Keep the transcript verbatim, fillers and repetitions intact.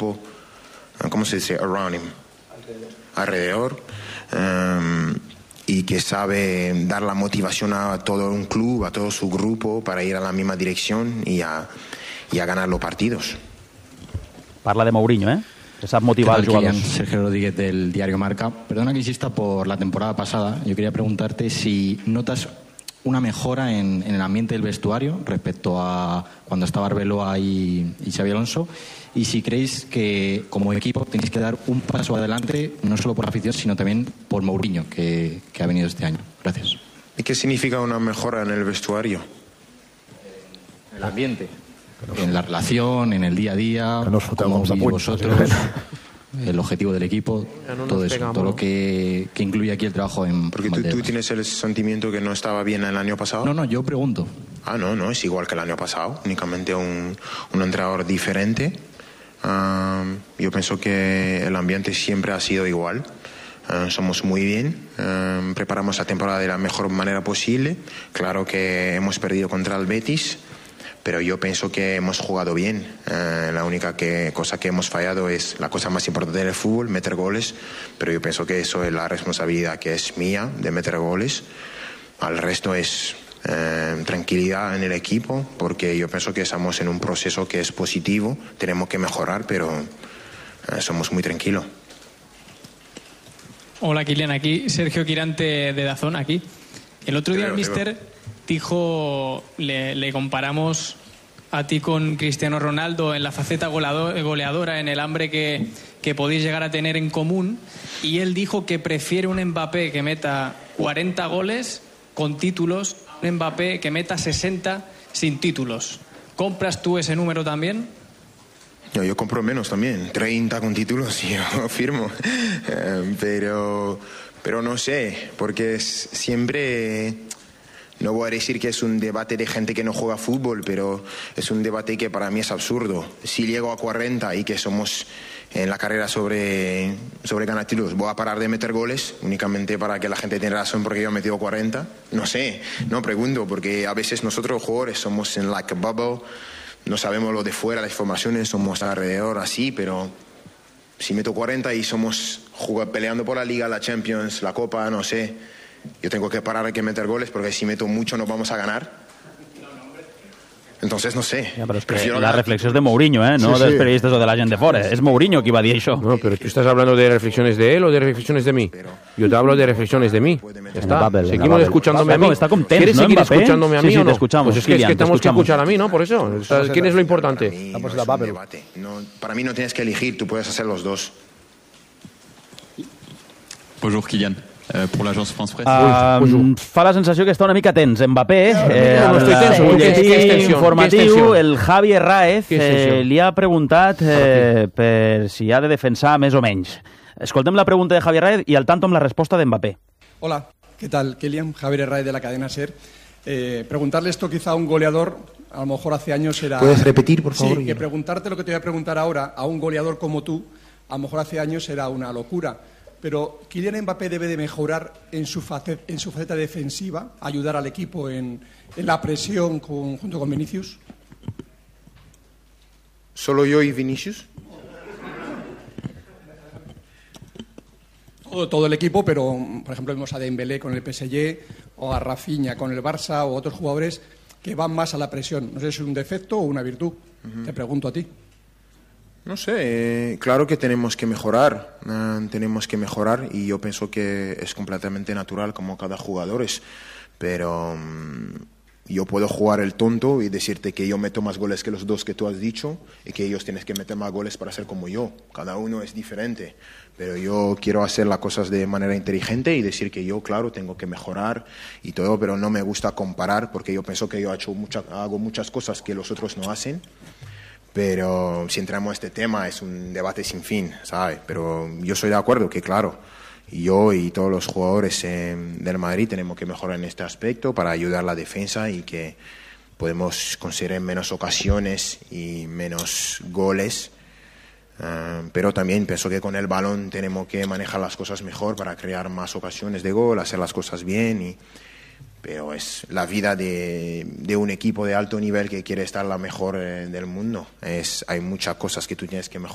equipo, ¿cómo se dice? Around him. Alrededor. Um, y que sabe dar la motivación a todo un club, a todo su grupo para ir a la misma dirección y a, y a ganar los partidos. Parla de Mourinho, ¿eh? Que sap motivar als jugadors. Sergio Rodríguez del diario Marca. Perdona que insista por la temporada pasada. Yo quería preguntarte si notas una mejora en, en el ambiente del vestuario respecto a cuando estaba Arbeloa y, y Xabi Alonso, y si creéis que como equipo tenéis que dar un paso adelante, no solo por la afición, sino también por Mourinho, que, que ha venido este año. Gracias. ¿Y qué significa una mejora en el vestuario? En el ambiente, en la relación, en el día a día, que nos cómo vivís vosotros, el objetivo del equipo, ja no todo eso, pegamos. Todo lo que, que incluye aquí el trabajo en... Porque tú, tú tienes el sentimiento que no estaba bien el año pasado. No, no, yo pregunto. Ah, no, no, es igual que el año pasado, únicamente un, un entrenador diferente. Um, yo pienso que el ambiente siempre ha sido igual. Uh, somos muy bien, um, preparamos la temporada de la mejor manera posible. Claro que hemos perdido contra el Betis, pero yo pienso que hemos jugado bien. Uh, la única que, cosa que hemos fallado es la cosa más importante del fútbol, meter goles, pero yo pienso que eso es la responsabilidad que es mía, de meter goles. Al resto es eh, tranquilidad en el equipo, porque yo pienso que estamos en un proceso que es positivo, tenemos que mejorar, pero eh, somos muy tranquilos. Hola, Kylian, aquí Sergio Quirante de Dazón, aquí. El otro día el mister dijo, le, le comparamos a ti con Cristiano Ronaldo en la faceta goleador, goleadora, en el hambre que, que podéis llegar a tener en común, y él dijo que prefiere un Mbappé que meta cuarenta goles con títulos, un Mbappé que meta sesenta sin títulos. ¿Compras tú ese número también? Yo, yo compro menos también, treinta con títulos y yo firmo. Eh, pero, pero no sé, porque es siempre... No voy a decir que es un debate de gente que no juega fútbol, pero es un debate que para mí es absurdo. Si llego a cuarenta y que somos en la carrera sobre, sobre ganar títulos, ¿voy a parar de meter goles únicamente para que la gente tenga razón porque yo he metido cuarenta? No sé, no pregunto, porque a veces nosotros jugadores somos en like a bubble, no sabemos lo de fuera, las informaciones, somos alrededor así, pero si meto cuarenta y somos jugando, peleando por la Liga, la Champions, la Copa, no sé... Yo tengo que parar de meter goles porque si meto mucho no vamos a ganar. Entonces no sé. Ja, però és que la reflexió és de Mourinho, ¿eh? No sí, sí. dels periodistas o de la gent de fora. És Mourinho qui va dir això. No, pero tú estás hablando de reflexiones de él o de reflexiones de mí. Yo te hablo de reflexiones de mí. Ya está. Babel, Seguimos Babel. escuchándome a mí. Está con tens, ¿Quieres ¿no, seguir Mbappé? escuchándome a mí sí, sí, o no? Te escuchamos, pues es que, Kylian, es que tenemos que escuchar a mí, ¿no? Por eso. ¿Quién es lo importante? Para mí, no es un debate. No, para mí no tienes que elegir, tú puedes hacer los dos. Bonjour Kylian. Uh, pour l'agence France Presse. Uh, fa la sensació que està una mica tens Mbappé, eh, no, no estoy tenso, el ¿qué, qué extensión, informatiu, el Javi Herráez eh, li ha preguntat eh, per si ha de defensar més o menys. Escoltem la pregunta de Javi Herráez y al tanto amb la resposta de Mbappé. Hola, ¿qué tal, Kylian? Javier Herráez de la cadena SER. Eh, preguntarle esto quizá a un goleador, a lo mejor hace años era... ¿Puedes repetir, por favor? Sí, que preguntarte lo que te voy a preguntar ahora a un goleador como tú, a lo mejor hace años era una locura. Pero Kylian Mbappé debe de mejorar en su faceta, en su faceta defensiva, ayudar al equipo en, en la presión con, junto con Vinicius. ¿Solo yo y Vinicius? Todo, todo el equipo, pero por ejemplo vemos a Dembélé con el P S G o a Rafinha con el Barça o otros jugadores que van más a la presión. No sé si es un defecto o una virtud. Uh-huh. Te pregunto a ti. No sé, eh, claro que tenemos que mejorar, eh, tenemos que mejorar y yo pienso que es completamente natural como cada jugador es, pero um, yo puedo jugar el tonto y decirte que yo meto más goles que los dos que tú has dicho y que ellos tienen que meter más goles para ser como yo, cada uno es diferente, pero yo quiero hacer las cosas de manera inteligente y decir que yo, claro, tengo que mejorar y todo, pero no me gusta comparar porque yo pienso que yo he hecho mucha, hago muchas cosas que los otros no hacen. Pero si entramos a este tema es un debate sin fin, ¿sabes? Pero yo soy de acuerdo que, claro, yo y todos los jugadores eh, del Madrid tenemos que mejorar en este aspecto para ayudar a la defensa y que podemos conseguir menos ocasiones y menos goles. Uh, pero también pienso que con el balón tenemos que manejar las cosas mejor para crear más ocasiones de gol, hacer las cosas bien y... Pero es la vida de, de un equipo de alto nivel que quiere estar la mejor eh, del mundo. Es, hay muchas cosas que tú tienes que mejorar.